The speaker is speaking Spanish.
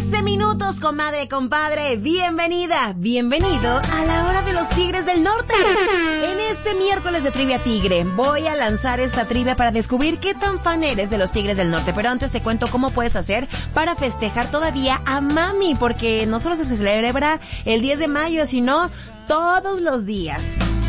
15 minutos, comadre, compadre. Bienvenida, bienvenido a la hora de los Tigres del Norte. En este miércoles de Trivia Tigre voy a lanzar esta trivia para descubrir qué tan fan eres de los Tigres del Norte. Pero antes te cuento cómo puedes hacer para festejar todavía a mami, porque no solo se celebra el 10 de mayo, sino todos los días.